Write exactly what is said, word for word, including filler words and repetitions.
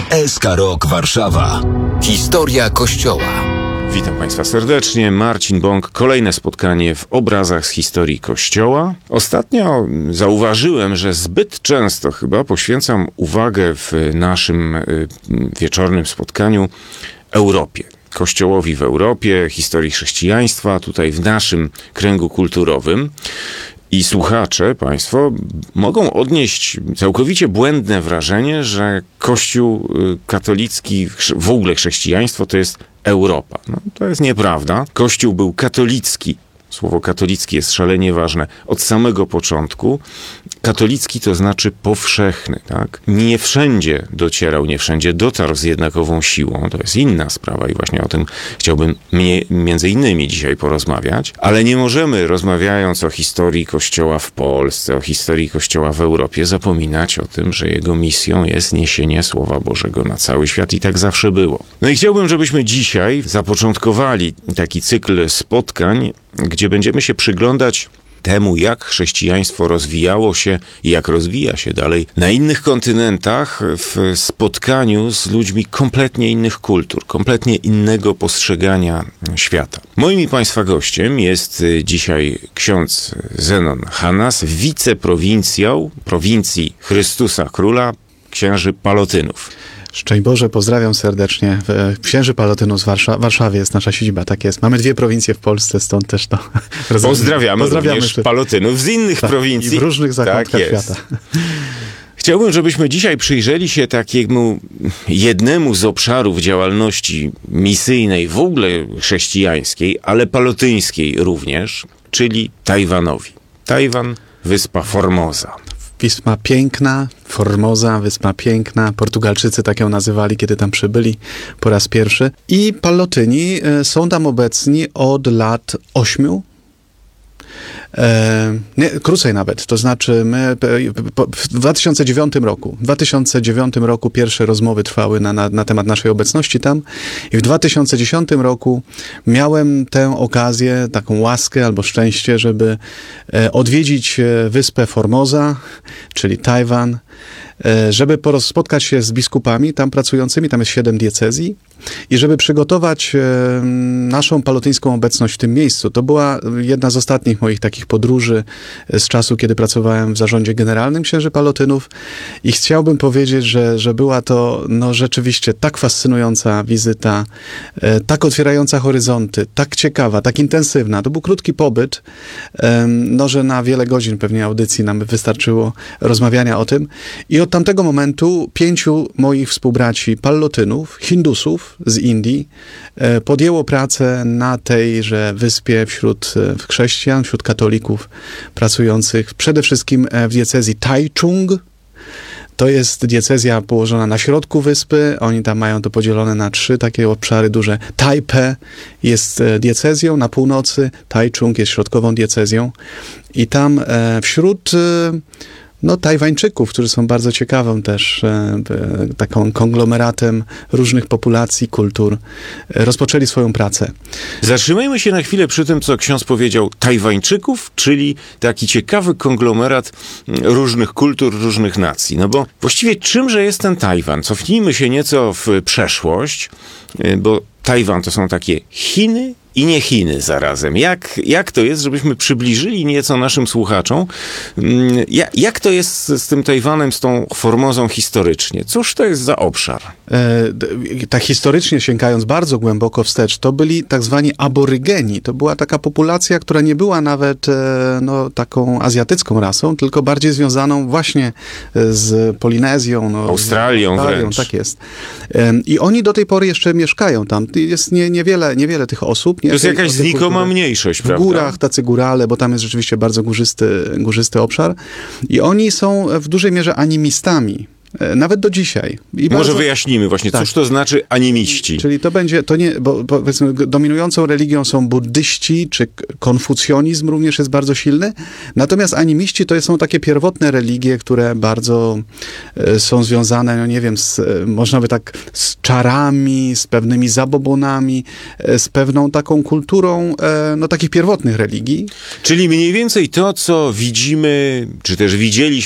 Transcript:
S K Rok Warszawa. Historia Kościoła. Witam Państwa serdecznie, Marcin Bąk. Kolejne spotkanie w obrazach z historii Kościoła. Ostatnio zauważyłem, że zbyt często chyba poświęcam uwagę w naszym wieczornym spotkaniu Europie. Kościołowi w Europie, historii chrześcijaństwa, tutaj w naszym kręgu kulturowym. I słuchacze, Państwo, mogą odnieść całkowicie błędne wrażenie, że Kościół katolicki, w ogóle chrześcijaństwo to jest Europa. No, to jest nieprawda. Kościół był katolicki. Słowo katolicki jest szalenie ważne. Od samego początku katolicki to znaczy powszechny, tak? Nie wszędzie docierał, nie wszędzie dotarł z jednakową siłą. To jest inna sprawa i właśnie o tym chciałbym mnie, między innymi dzisiaj porozmawiać. Ale nie możemy, rozmawiając o historii Kościoła w Polsce, o historii Kościoła w Europie, zapominać o tym, że jego misją jest niesienie Słowa Bożego na cały świat i tak zawsze było. No i chciałbym, żebyśmy dzisiaj zapoczątkowali taki cykl spotkań, gdzie będziemy się przyglądać temu, jak chrześcijaństwo rozwijało się i jak rozwija się dalej na innych kontynentach w spotkaniu z ludźmi kompletnie innych kultur, kompletnie innego postrzegania świata. Moim i Państwa gościem jest dzisiaj ksiądz Zenon Hanas, wiceprowincjał prowincji Chrystusa Króla księży Palotynów. Szczęść Boże, pozdrawiam serdecznie. W Księży Palotynów w Warsza- Warszawie jest nasza siedziba, tak jest. Mamy dwie prowincje w Polsce, stąd też to... Pozdrawiamy, Pozdrawiamy również czy... Palotynów z innych tak, prowincji. I w różnych zakątkach tak świata. Chciałbym, żebyśmy dzisiaj przyjrzeli się takiemu jednemu z obszarów działalności misyjnej, w ogóle chrześcijańskiej, ale palotyńskiej również, czyli Tajwanowi. Tajwan, wyspa Formosa. Wyspa piękna, Formosa, wyspa piękna. Portugalczycy tak ją nazywali, kiedy tam przybyli po raz pierwszy. I Palotyni są tam obecni od lat ośmiu. E, nie, krócej nawet, to znaczy my w dwa tysiące dziewiątym roku, w dwa tysiące dziewiątym roku pierwsze rozmowy trwały na, na, na temat naszej obecności tam i w dwa tysiące dziesiątym roku miałem tę okazję, taką łaskę albo szczęście, żeby e, odwiedzić wyspę Formosa, czyli Tajwan, e, żeby spotkać się z biskupami tam pracującymi, tam jest siedem diecezji, i żeby przygotować e, naszą palotyńską obecność w tym miejscu. To była jedna z ostatnich moich takich podróży z czasu, kiedy pracowałem w zarządzie generalnym księży Palotynów i chciałbym powiedzieć, że, że była to no, rzeczywiście tak fascynująca wizyta, e, tak otwierająca horyzonty, tak ciekawa, tak intensywna. To był krótki pobyt, e, no, że na wiele godzin pewnie audycji nam wystarczyło rozmawiania o tym. I od tamtego momentu pięciu moich współbraci Palotynów, Hindusów z Indii, e, podjęło pracę na tejże wyspie wśród e, chrześcijan, wśród katolików pracujących przede wszystkim w diecezji Taichung. To jest diecezja położona na środku wyspy. Oni tam mają to podzielone na trzy takie obszary duże. Taipei jest diecezją na północy, Taichung jest środkową diecezją. I tam e, wśród e, no, Tajwańczyków, którzy są bardzo ciekawym też e, taką konglomeratem różnych populacji, kultur, e, rozpoczęli swoją pracę. Zatrzymajmy się na chwilę przy tym, co ksiądz powiedział, Tajwańczyków, czyli taki ciekawy konglomerat różnych kultur, różnych nacji. No bo właściwie czymże jest ten Tajwan? Cofnijmy się nieco w przeszłość, e, bo Tajwan to są takie Chiny i nie Chiny zarazem. Jak, jak to jest, żebyśmy przybliżyli nieco naszym słuchaczom, jak, jak to jest z tym Tajwanem, z tą Formozą historycznie? Cóż to jest za obszar? E, tak historycznie sięgając bardzo głęboko wstecz, to byli tak zwani aborygeni. To była taka populacja, która nie była nawet e, no, taką azjatycką rasą, tylko bardziej związaną właśnie z Polinezją. No, Australią, z Australią wręcz. Tak jest. E, I oni do tej pory jeszcze mieszkają tam. Jest nie, niewiele, niewiele tych osób. Nie? To jest jakaś znikoma mniejszość, w prawda? W górach, tacy górale, bo tam jest rzeczywiście bardzo górzysty, górzysty obszar. I oni są w dużej mierze animistami. Nawet do dzisiaj. I Może bardzo... wyjaśnimy właśnie, tak. Cóż to znaczy animiści? Czyli to będzie, to nie, bo powiedzmy dominującą religią są buddyści, czy konfucjonizm również jest bardzo silny, natomiast animiści to są takie pierwotne religie, które bardzo e, są związane, no nie wiem, z, można by tak, z czarami, z pewnymi zabobonami, e, z pewną taką kulturą, e, no takich pierwotnych religii. Czyli mniej więcej to, co widzimy, czy też widzieliśmy